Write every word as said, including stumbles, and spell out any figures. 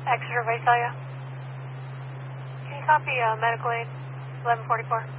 Exeter, Visalia. Can you copy uh, medical aid eleven forty-four?